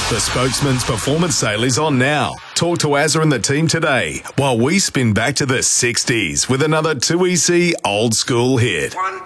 The Spokesman's performance sale is on now. Talk to Azza and the team today while we spin back to the 60s with another 2EC old school hit. 1,